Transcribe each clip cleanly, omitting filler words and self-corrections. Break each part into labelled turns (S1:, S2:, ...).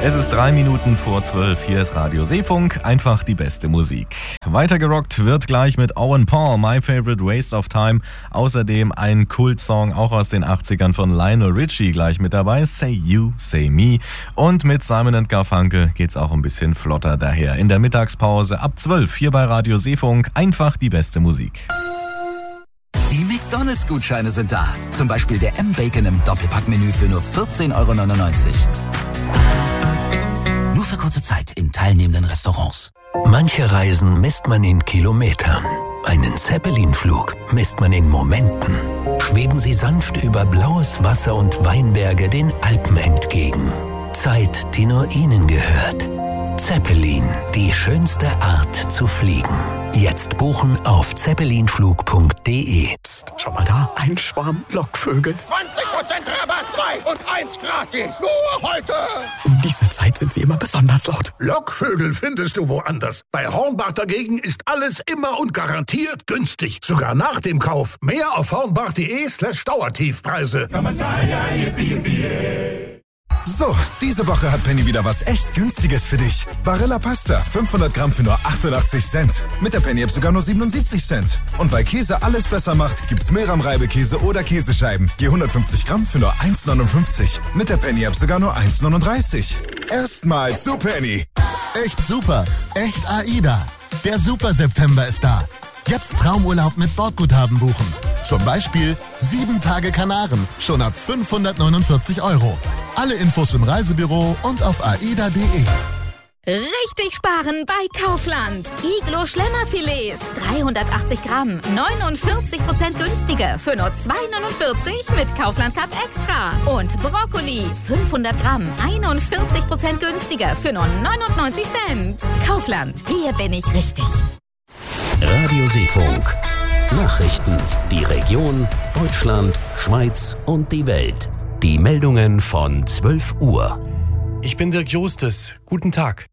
S1: Es ist 3 Minuten vor 12. Hier ist Radio Seefunk. Einfach die beste Musik. Weitergerockt wird gleich mit Owen Paul, My Favorite Waste of Time. Außerdem ein Kultsong auch aus den 80ern von Lionel Richie gleich mit dabei. Say You, Say Me. Und mit Simon & Garfunkel geht's auch ein bisschen flotter daher. In der Mittagspause ab 12 hier bei Radio Seefunk. Einfach die beste Musik.
S2: Die McDonalds-Gutscheine sind da. Zum Beispiel der M-Bacon im Doppelpackmenü für nur 14,99 €. Nur für kurze Zeit in teilnehmenden Restaurants.
S3: Manche Reisen misst man in Kilometern. Einen Zeppelin-Flug misst man in Momenten. Schweben Sie sanft über blaues Wasser und Weinberge den Alpen entgegen. Zeit, die nur Ihnen gehört. Zeppelin, die schönste Art zu fliegen. Jetzt buchen auf zeppelinflug.de.
S4: Psst, schau mal da, ein Schwarm Lockvögel.
S5: 20% Rabatt, 2 und 1 gratis. Nur heute.
S4: Um diese Zeit sind sie immer besonders laut.
S6: Lockvögel findest du woanders. Bei Hornbach dagegen ist alles immer und garantiert günstig. Sogar nach dem Kauf. Mehr auf hornbach.de/Dauertiefpreise.
S7: So, diese Woche hat Penny wieder was echt Günstiges für dich. Barilla Pasta, 500 Gramm für nur 88 Cent. Mit der Penny-App sogar nur 77 Cent. Und weil Käse alles besser macht, gibt's Meram-Reibekäse oder Käsescheiben. Je 150 Gramm für nur 1,59. Mit der Penny-App sogar nur 1,39. Erstmal zu Penny.
S8: Echt super. Echt AIDA. Der Super September ist da. Jetzt Traumurlaub mit Bordguthaben buchen. Zum Beispiel 7 Tage Kanaren, schon ab 549 €. Alle Infos im Reisebüro und auf aida.de.
S9: Richtig sparen bei Kaufland. Iglo Schlemmerfilets, 380 Gramm, 49% günstiger für nur 2,49 € mit Kaufland Cut Extra. Und Brokkoli, 500 Gramm, 41% günstiger für nur 99 Cent. Kaufland, hier bin ich richtig.
S3: Radio Seefunk. Nachrichten, die Region, Deutschland, Schweiz und die Welt. Die Meldungen von 12 Uhr.
S10: Ich bin Dirk Justes. Guten Tag.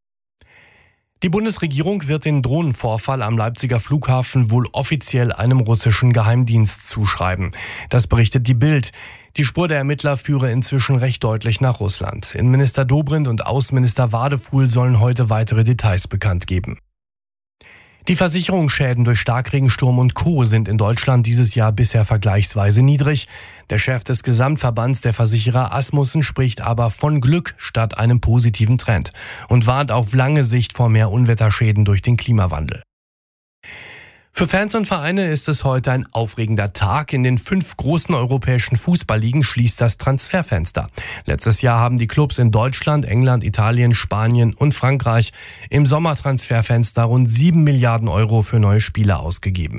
S10: Die Bundesregierung wird den Drohnenvorfall am Leipziger Flughafen wohl offiziell einem russischen Geheimdienst zuschreiben. Das berichtet die Bild. Die Spur der Ermittler führe inzwischen recht deutlich nach Russland. Innenminister Dobrindt und Außenminister Wadefuhl sollen heute weitere Details bekannt geben. Die Versicherungsschäden durch Starkregen, und Co. sind in Deutschland dieses Jahr bisher vergleichsweise niedrig. Der Chef des Gesamtverbands der Versicherer Asmussen spricht aber von Glück statt einem positiven Trend und warnt auf lange Sicht vor mehr Unwetterschäden durch den Klimawandel. Für Fans und Vereine ist es heute ein aufregender Tag. In den 5 großen europäischen Fußballligen schließt das Transferfenster. Letztes Jahr haben die Clubs in Deutschland, England, Italien, Spanien und Frankreich im Sommertransferfenster rund 7 Milliarden € für neue Spieler ausgegeben.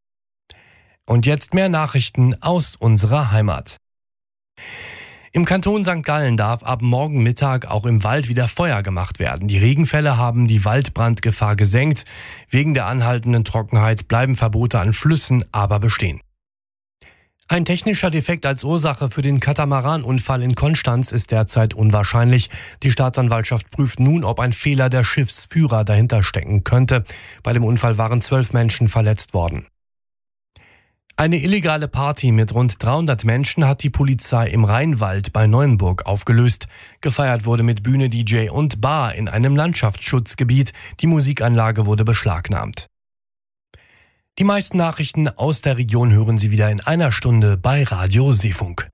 S10: Und jetzt mehr Nachrichten aus unserer Heimat. Im Kanton St. Gallen darf ab morgen Mittag auch im Wald wieder Feuer gemacht werden. Die Regenfälle haben die Waldbrandgefahr gesenkt. Wegen der anhaltenden Trockenheit bleiben Verbote an Flüssen aber bestehen. Ein technischer Defekt als Ursache für den Katamaranunfall in Konstanz ist derzeit unwahrscheinlich. Die Staatsanwaltschaft prüft nun, ob ein Fehler der Schiffsführer dahinter stecken könnte. Bei dem Unfall waren 12 Menschen verletzt worden. Eine illegale Party mit rund 300 Menschen hat die Polizei im Rheinwald bei Neuenburg aufgelöst. Gefeiert wurde mit Bühne, DJ und Bar in einem Landschaftsschutzgebiet. Die Musikanlage wurde beschlagnahmt. Die meisten Nachrichten aus der Region hören Sie wieder in einer Stunde bei Radio Seefunk.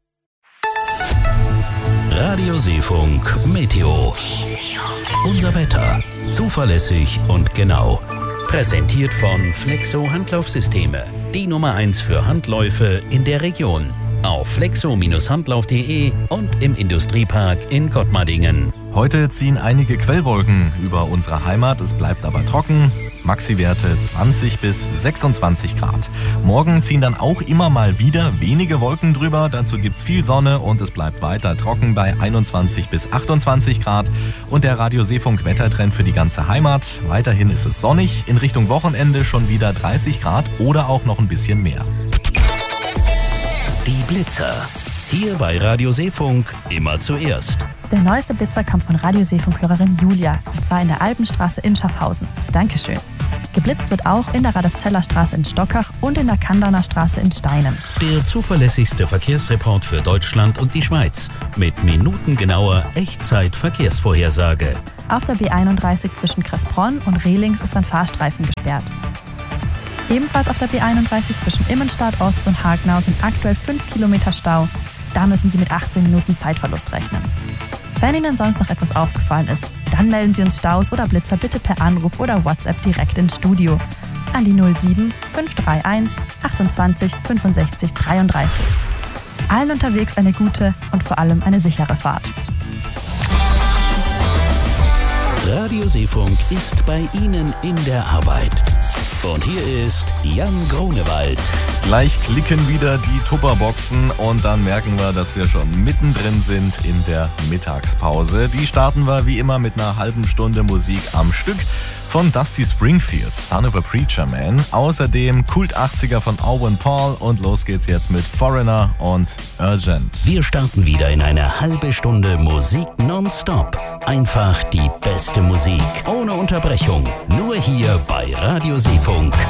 S3: Radio Seefunk Meteo. Unser Wetter. Zuverlässig und genau. Präsentiert von Flexo Handlaufsysteme. Die Nummer 1 für Handläufe in der Region. Auf flexo-handlauf.de und im Industriepark in Gottmardingen.
S1: Heute ziehen einige Quellwolken über unsere Heimat, es bleibt aber trocken. Maxi-Werte 20 bis 26 Grad. Morgen ziehen dann auch immer mal wieder wenige Wolken drüber, dazu gibt's viel Sonne und es bleibt weiter trocken bei 21 bis 28 Grad. Und der Radio Seefunk Wettertrend für die ganze Heimat. Weiterhin ist es sonnig, in Richtung Wochenende schon wieder 30 Grad oder auch noch ein bisschen mehr.
S3: Die Blitzer. Hier bei Radio Seefunk immer zuerst.
S11: Der neueste Blitzer kommt von Radioseefunk-Hörerin Julia, und zwar in der Alpenstraße in Schaffhausen. Dankeschön. Geblitzt wird auch in der Radolf-Zeller-Straße in Stockach und in der Kandauner Straße in Steinen.
S3: Der zuverlässigste Verkehrsreport für Deutschland und die Schweiz mit minutengenauer Echtzeit-Verkehrsvorhersage.
S11: Auf der B31 zwischen Kressbronn und Rehlings ist ein Fahrstreifen gesperrt. Ebenfalls auf der B31 zwischen Immenstadt Ost und Hagenau sind aktuell 5 Kilometer Stau. Da müssen Sie mit 18 Minuten Zeitverlust rechnen. Wenn Ihnen sonst noch etwas aufgefallen ist, dann melden Sie uns Staus oder Blitzer bitte per Anruf oder WhatsApp direkt ins Studio. An die 07 531 28 65 33. Allen unterwegs eine gute und vor allem eine sichere Fahrt.
S3: Radio Seefunk ist bei Ihnen in der Arbeit. Und hier ist Jan Grunewald.
S1: Gleich klicken wieder die Tupperboxen und dann merken wir, dass wir schon mittendrin sind in der Mittagspause. Die starten wir wie immer mit einer halben Stunde Musik am Stück von Dusty Springfield, Son of a Preacher Man. Außerdem Kult 80er von Owen Paul und los geht's jetzt mit Foreigner und Urgent.
S3: Wir starten wieder in eine halbe Stunde Musik nonstop. Einfach die beste Musik, ohne Unterbrechung. Nur hier bei Radio Seefunk.